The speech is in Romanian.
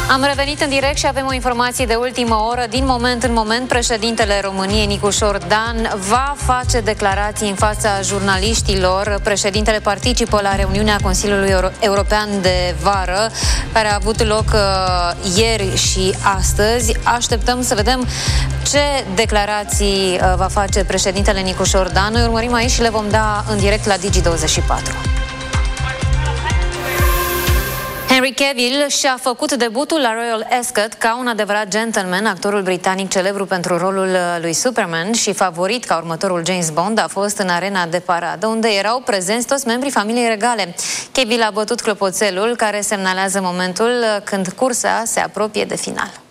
Am revenit în direct și avem o informație de ultimă oră. Din moment în moment, președintele României, Nicușor Dan, va face declarații în fața jurnaliștilor. Președintele participă la reuniunea Consiliului European de vară, care a avut loc ieri și astăzi. Așteptăm să vedem ce declarații va face președintele Nicușor Dan. Noi urmărim aici și le vom da în direct la Digi24. Henry Cavill și-a făcut debutul la Royal Ascot ca un adevărat gentleman. Actorul britanic celebru pentru rolul lui Superman și favorit ca următorul James Bond a fost în arena de paradă, unde erau prezenți toți membrii familiei regale. Cavill a bătut clopoțelul care semnalează momentul când cursa se apropie de final.